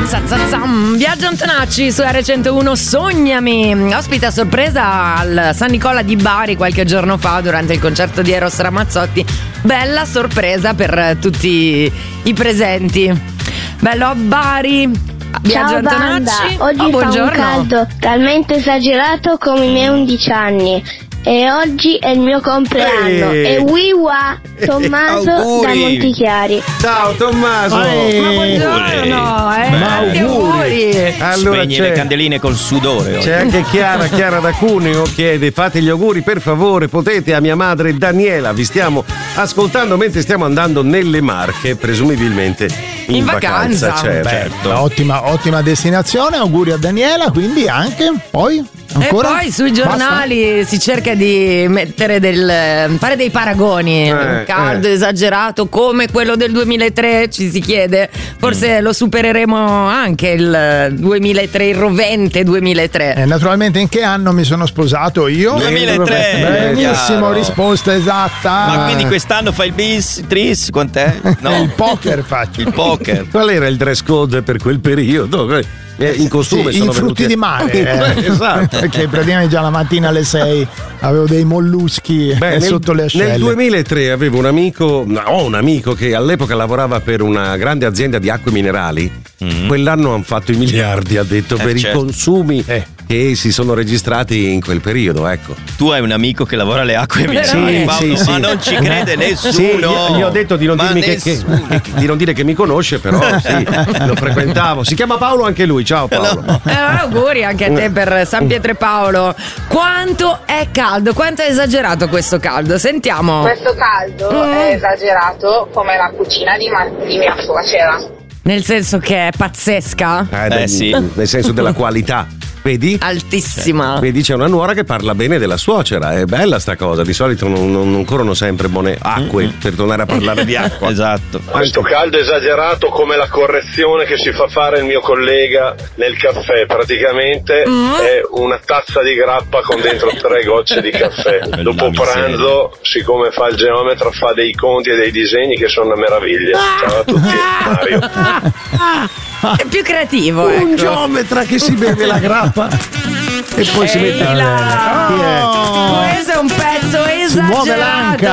Viaggio Antonacci su R101 Sognami. Ospite a sorpresa al San Nicola di Bari qualche giorno fa durante il concerto di Eros Ramazzotti. Bella sorpresa per tutti i presenti. Bello a Bari. Viaggio Ciao banda, Antonacci. oggi fa un caldo talmente esagerato come i miei 11 anni e oggi è il mio compleanno e wiwa Tommaso da Montichiari. Ciao Tommaso. Ma buongiorno, tanti auguri. Allora Spegni le candeline col sudore oggi. C'è anche Chiara da Cuneo chiede: fate gli auguri per favore, potete, a mia madre Daniela. Vi stiamo ascoltando mentre stiamo andando nelle Marche, presumibilmente in vacanza. Certo. Ottima destinazione, auguri a Daniela, quindi anche poi ancora? E poi sui giornali si cerca di mettere fare dei paragoni. Caldo esagerato come quello del 2003, ci si chiede. Forse lo supereremo anche il 2003, il rovente 2003. Naturalmente in che anno mi sono sposato io? 2003. Benissimo, risposta esatta. Ma quindi quest'anno fai il bis, tris, quant'è? No. Il poker faccio. Il poker. Qual era il dress code per quel periodo? In costume sono i frutti di mare. Esatto. Perché praticamente già la mattina alle 6 avevo dei molluschi sotto le ascelle. Nel 2003 avevo un amico che all'epoca lavorava per una grande azienda di acque minerali. Quell'anno hanno fatto i miliardi, ha detto, per i consumi che si sono registrati in quel periodo, ecco. Tu hai un amico che lavora alle acque minerali, Paolo, ma non ci crede nessuno. Sì, gli ho detto di non dirmi di non dire che mi conosce, però sì, lo frequentavo. Si chiama Paolo anche lui. Ciao Paolo. Auguri anche a te per San Pietropaolo. Quanto è caldo? Quanto è esagerato questo caldo? Sentiamo. Questo caldo è esagerato come la cucina di mia suocera. Nel senso che è pazzesca? Sì. Nel senso della qualità. Vedi? Altissima. Vedi, c'è una nuora che parla bene della suocera. È bella sta cosa. Di solito non corrono sempre buone acque per tornare a parlare di acqua. Esatto. Questo caldo esagerato come la correzione che si fa fare il mio collega nel caffè. Praticamente è una tazza di grappa con dentro 3 gocce di caffè. Dopo pranzo, siccome fa il geometra, fa dei conti e dei disegni che sono una meraviglia. Ciao a tutti, Mario. È più creativo, Un geometra che si beve la grappa e poi si mette questo è un pezzo esagerato. muove l'anca.